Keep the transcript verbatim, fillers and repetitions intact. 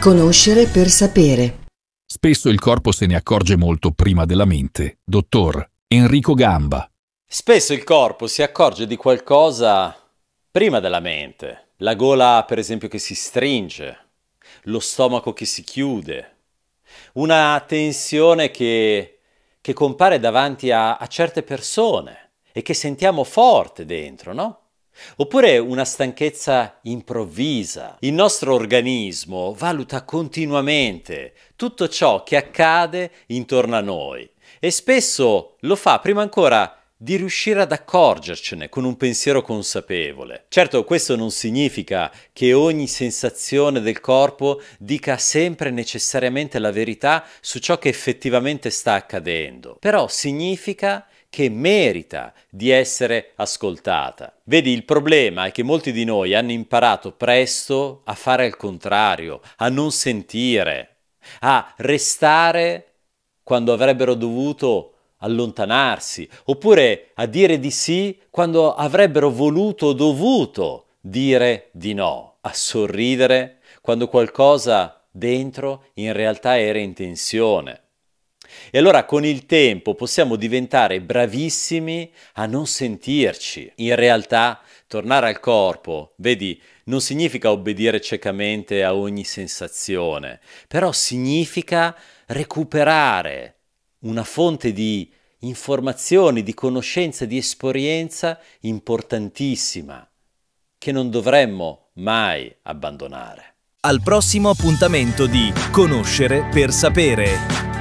Conoscere per sapere. Spesso il corpo se ne accorge molto prima della mente. Dottor Enrico Gamba. Spesso il corpo si accorge di qualcosa prima della mente. La gola, per esempio, che si stringe, lo stomaco che si chiude, una tensione che, che compare davanti a, a certe persone e che sentiamo forte dentro, no? Oppure una stanchezza improvvisa. Il nostro organismo valuta continuamente tutto ciò che accade intorno a noi e spesso lo fa prima ancora di riuscire ad accorgercene con un pensiero consapevole. Certo, questo non significa che ogni sensazione del corpo dica sempre necessariamente la verità su ciò che effettivamente sta accadendo, però significa che merita di essere ascoltata. Vedi, il problema è che molti di noi hanno imparato presto a fare il contrario, a non sentire, a restare quando avrebbero dovuto allontanarsi, oppure a dire di sì quando avrebbero voluto o dovuto dire di no, a sorridere quando qualcosa dentro in realtà era in tensione. E allora con il tempo possiamo diventare bravissimi a non sentirci. In realtà tornare al corpo, vedi, non significa obbedire ciecamente a ogni sensazione, però significa recuperare una fonte di informazioni, di conoscenza, di esperienza importantissima, che non dovremmo mai abbandonare. Al prossimo appuntamento di Conoscere per sapere.